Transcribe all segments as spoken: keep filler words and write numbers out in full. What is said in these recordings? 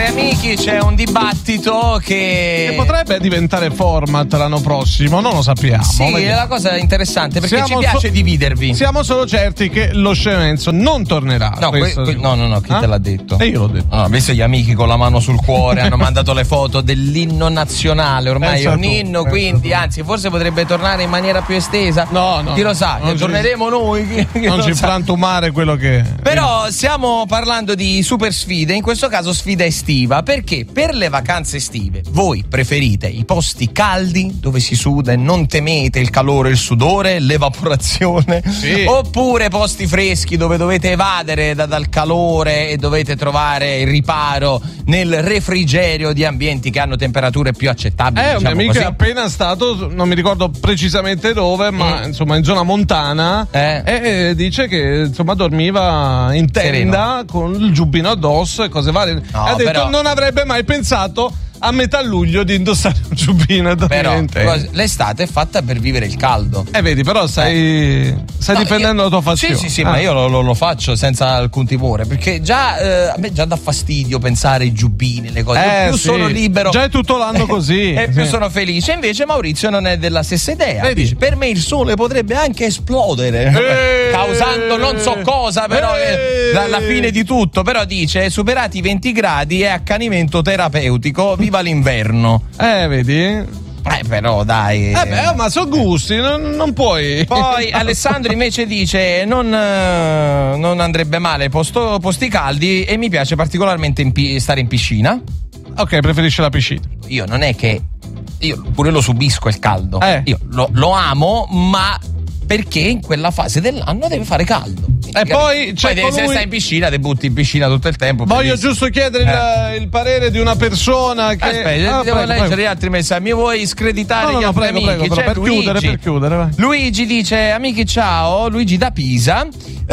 Cari amici, c'è un dibattito che... che potrebbe diventare format l'anno prossimo, non lo sappiamo. Sì, vediamo. è la cosa interessante perché Siamo ci piace so- dividervi. Siamo solo certi che lo scemenzo non tornerà. No, que- questo- que- no, no, no, chi Eh? te l'ha detto? E io l'ho detto. No, invece gli amici con la mano sul cuore hanno mandato le foto dell'inno nazionale, ormai Pensa è un tu, inno, pensa quindi tu. anzi forse potrebbe tornare in maniera più estesa. No, no. Chi lo sa, non ci- torneremo noi. Chi, chi Non lo ci sa. frantumare quello che... Però stiamo parlando di super sfide, in questo caso sfida estiva, perché per le vacanze estive voi preferite i posti caldi dove si suda e non temete il calore, il sudore, l'evaporazione, Sì. oppure posti freschi dove dovete evadere da- dal calore e dovete trovare il riparo nel refrigerio di ambienti che hanno temperature più accettabili. Eh, un mio diciamo amico così. è appena stato, non mi ricordo precisamente dove, ma Mm. insomma in zona montana, Eh. e dice che insomma dormiva in tenda con il giubbino addosso e cose varie. No, e ha detto però- non avrebbe mai pensato a metà luglio di indossare un giubbino e dormire Però in tenda. l'estate è fatta per vivere il caldo. Eh vedi, però stai, stai No, difendendo io- la tua fazione. Sì, sì, sì, Ah. ma io lo, lo- lo faccio senza alcun timore, perché già eh, a me già dà fastidio pensare ai giubbini, le cose. Eh, più sì. sono libero. Già è tutto l'anno così. E più Sì. sono felice. Invece Maurizio non è della stessa idea. Vedi? Dice, per me il sole potrebbe anche esplodere, Eh. causando non so cosa, però Eh. è la fine di tutto. Però dice, superati i venti gradi è accanimento terapeutico, viva l'inverno. Eh, vedi? Eh, però dai. Eh beh, ma sono gusti, non, non puoi. Poi Alessandro invece dice non, eh, non andrebbe male posto- posti caldi e mi piace particolarmente in pi- stare in piscina. Ok, preferisce la piscina. Io non è che io pure lo subisco il caldo. Eh. Io lo, lo amo, ma perché in quella fase dell'anno deve fare caldo. E poi c'è poi se colui- stai in piscina ti butti in piscina tutto il tempo. Voglio bellissimo. giusto chiedere il, il parere di una persona che... Aspetta, Ah, devo prego, leggere prego. gli altri messaggi. Mi vuoi screditare No, no, gli no, altri prego, amici? prego, C'è per Luigi. chiudere, per chiudere, vai. Luigi dice: amici, ciao. Luigi da Pisa.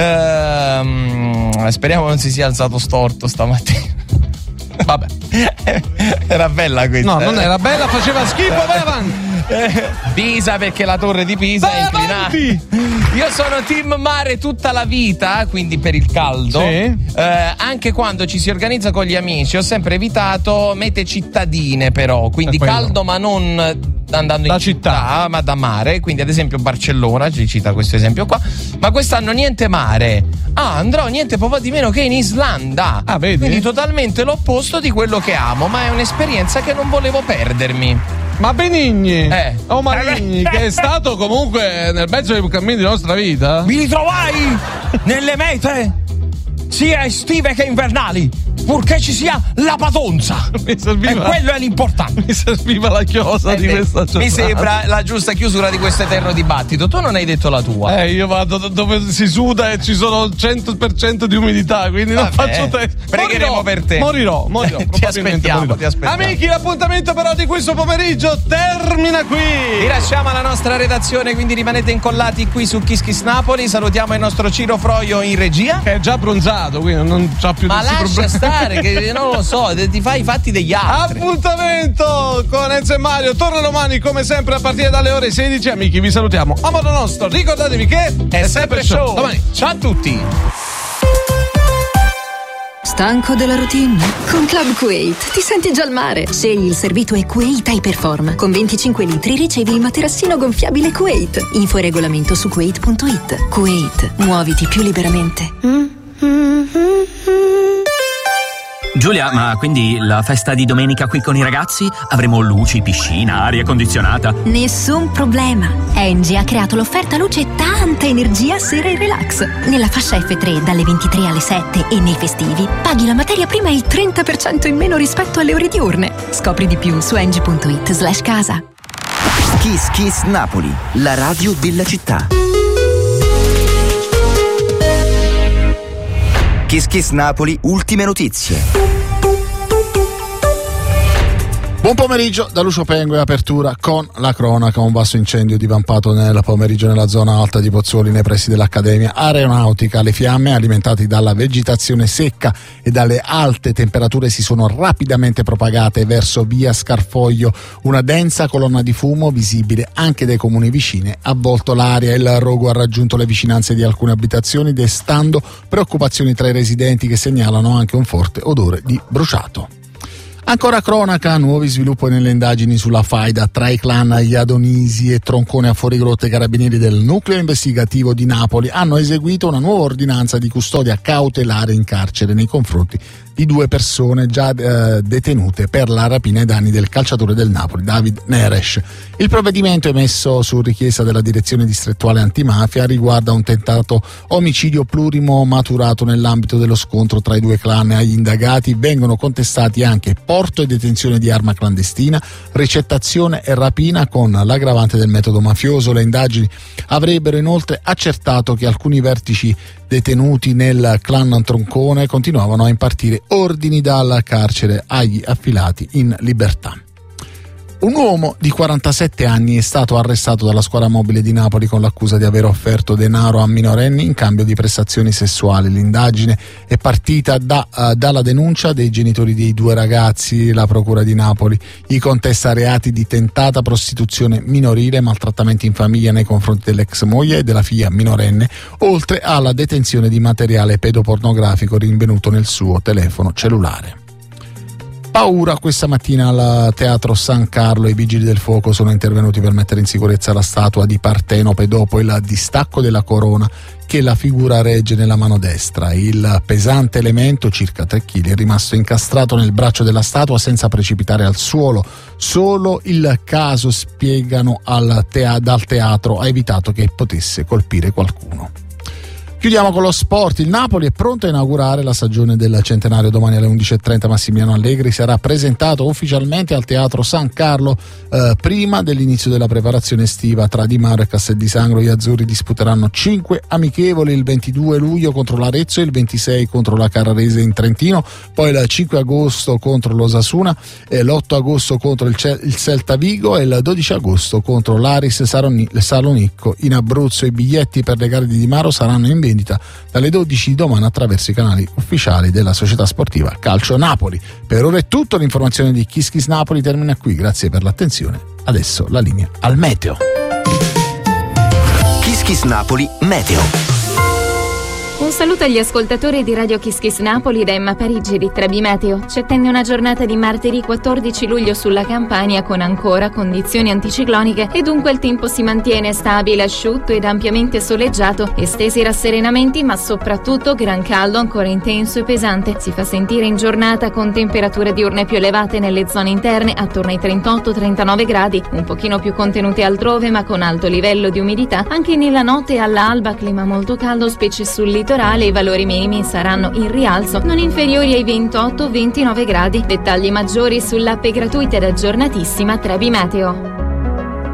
Ehm, speriamo non si sia alzato storto stamattina. Vabbè, era bella questa. No, non era bella, faceva schifo, vai avanti. Pisa perché la torre di Pisa Vai è inclinata. avanti. Io sono team mare tutta la vita, quindi per il caldo. Sì. Eh, anche quando ci si organizza con gli amici, ho sempre evitato mete cittadine, però. Quindi È quello. caldo, ma non andando Da in città, città. ma da mare. Quindi, ad esempio, Barcellona, ci cita questo esempio qua. Ma quest'anno niente mare. Ah, andrò niente po' di meno che in Islanda. Ah, vedi? Quindi totalmente l'opposto di quello che amo, ma è un'esperienza che non volevo perdermi. Ma Benigni, Eh. o Marigni, che è stato comunque nel mezzo dei cammini della nostra vita. Mi ritrovai nelle mete sia estive che invernali, purché ci sia la padonza. Mi serviva, E quello è l'importante. mi serviva la chiosa di Eh, questa giornata. mi sembra la giusta chiusura di questo eterno dibattito. Tu non hai detto la tua. Eh, io vado do- dove si suda e ci sono cento per cento di umidità, quindi non Vabbè, faccio te. pregheremo Morirò, per te. Morirò, morirò. Ti probabilmente aspettiamo, morirò. ti aspettiamo. Amici, l'appuntamento però di questo pomeriggio termina qui. Vi lasciamo alla nostra redazione, quindi rimanete incollati qui su Kiss Kiss Napoli. Salutiamo il nostro Ciro Froio in regia. Che è già bronzato, quindi non c'ha più Ma questi lascia problemi. stare, che non lo so, ti fai i fatti degli altri. Appuntamento con Enzo e Mario torna domani come sempre a partire dalle ore sedici. Amici, vi salutiamo a modo nostro. Ricordatevi che È sempre show. Domani. Ciao a tutti. Stanco della routine? Con Club Kuwait ti senti già al mare. Scegli il servito e Kuwait Hyperform. Con venticinque litri ricevi il materassino gonfiabile Kuwait. Info e regolamento su kuwait punto it. Kuwait, muoviti più liberamente. Giulia, ma quindi la festa di domenica qui con i ragazzi? Avremo luci, piscina, aria condizionata? Nessun problema. Engie ha creato l'offerta luce e tanta energia sera e relax. Nella fascia F tre dalle ventitré alle sette e nei festivi paghi la materia prima il trenta per cento in meno rispetto alle ore diurne. Scopri di più su engie punto it slash casa. Kiss Kiss Napoli, la radio della città. Kiss Kiss Napoli, ultime notizie. Buon pomeriggio da Lucio Pengue, apertura con la cronaca. Un vasto incendio divampato nel pomeriggio nella zona alta di Pozzuoli nei pressi dell'Accademia Aeronautica. Le fiamme, alimentate dalla vegetazione secca e dalle alte temperature, si sono rapidamente propagate verso via Scarfoglio. Una densa colonna di fumo, visibile anche dai comuni vicini, ha avvolto l'area. Il rogo ha raggiunto le vicinanze di alcune abitazioni, destando preoccupazioni tra i residenti che segnalano anche un forte odore di bruciato. Ancora cronaca, nuovi sviluppi nelle indagini sulla faida tra i clan Iadonisi e Troncone a Fuorigrotte. I carabinieri del nucleo investigativo di Napoli hanno eseguito una nuova ordinanza di custodia cautelare in carcere nei confronti di due persone già eh, detenute per la rapina ai danni del calciatore del Napoli, David Neres. Il provvedimento emesso su richiesta della direzione distrettuale antimafia riguarda un tentato omicidio plurimo maturato nell'ambito dello scontro tra i due clan. Agli indagati vengono contestati anche porto e detenzione di arma clandestina, ricettazione e rapina con l'aggravante del metodo mafioso. Le indagini avrebbero inoltre accertato che alcuni vertici detenuti nel clan Troncone continuavano a impartire ordini dal carcere agli affilati in libertà. Un uomo di quarantasette anni è stato arrestato dalla squadra mobile di Napoli con l'accusa di aver offerto denaro a minorenni in cambio di prestazioni sessuali. L'indagine è partita da, uh, dalla denuncia dei genitori dei due ragazzi. La procura di Napoli gli contesta reati di tentata prostituzione minorile, maltrattamenti in famiglia nei confronti dell'ex moglie e della figlia minorenne, oltre alla detenzione di materiale pedopornografico rinvenuto nel suo telefono cellulare. Paura questa mattina al Teatro San Carlo. I vigili del fuoco sono intervenuti per mettere in sicurezza la statua di Partenope dopo il distacco della corona che la figura regge nella mano destra. Il pesante elemento, circa tre chili, è rimasto incastrato nel braccio della statua senza precipitare al suolo. Solo il caso, spiegano al tea- dal teatro, ha evitato che potesse colpire qualcuno. Chiudiamo con lo sport. Il Napoli è pronto a inaugurare la stagione del centenario. Domani alle undici e trenta Massimiliano Allegri sarà presentato ufficialmente al Teatro San Carlo eh, prima dell'inizio della preparazione estiva. Tra Di Mauro e Castel di Sangro gli azzurri disputeranno cinque amichevoli: il ventidue luglio contro l'Arezzo, il ventisei contro la Carrarese in Trentino, poi il cinque agosto contro l'Osasuna, eh, l'otto agosto contro il, Ce- il Celta Vigo e il dodici agosto contro l'Aris Saroni- Salonicco in Abruzzo. I biglietti per le gare di Di Mauro saranno in vendita dalle dodici di domani attraverso i canali ufficiali della società sportiva Calcio Napoli. Per ora è tutto, l'informazione di Kiss Kiss Napoli termina qui, grazie per l'attenzione. Adesso la linea al meteo. Kiss Kiss Napoli Meteo. Un saluto agli ascoltatori di Radio Kiss Kiss Napoli da Emma Parigi di tre B Meteo. Ci attende una giornata di martedì quattordici luglio sulla Campania con ancora condizioni anticicloniche e dunque il tempo si mantiene stabile, asciutto ed ampiamente soleggiato, estesi rasserenamenti ma soprattutto gran caldo ancora intenso e pesante. Si fa sentire in giornata con temperature diurne più elevate nelle zone interne attorno ai trentotto trentanove gradi, un pochino più contenute altrove ma con alto livello di umidità. Anche nella notte e all'alba clima molto caldo, specie sul litorale. I valori minimi saranno in rialzo, non inferiori ai ventotto ventinove gradi. Dettagli maggiori sull'app gratuita ed aggiornatissima tre B Meteo.